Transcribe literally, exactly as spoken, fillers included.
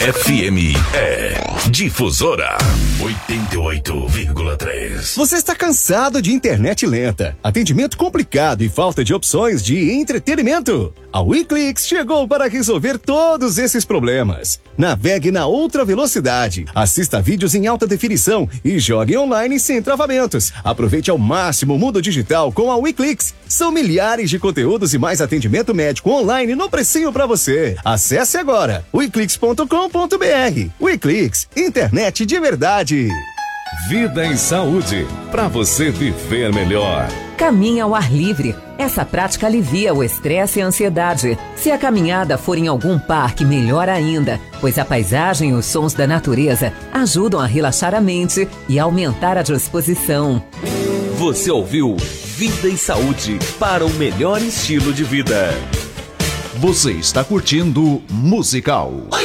F M é Difusora oitenta e oito vírgula três. Você está cansado de internet lenta, atendimento complicado e falta de opções de entretenimento? A WeClix chegou para resolver todos esses problemas. Navegue na outra velocidade, assista vídeos em alta definição e jogue online sem travamentos. Aproveite ao máximo o mundo digital com a WeClix. São milhares de conteúdos e mais atendimento médico online no precinho para você. Acesse agora weclix ponto com ponto br. WeClix, internet de verdade. Vida em saúde, para você viver melhor. Caminhe ao ar livre. Essa prática alivia o estresse e a ansiedade. Se a caminhada for em algum parque, melhor ainda, pois a paisagem e os sons da natureza ajudam a relaxar a mente e aumentar a disposição. Você ouviu Vida e Saúde para o melhor estilo de vida. Você está curtindo Musical.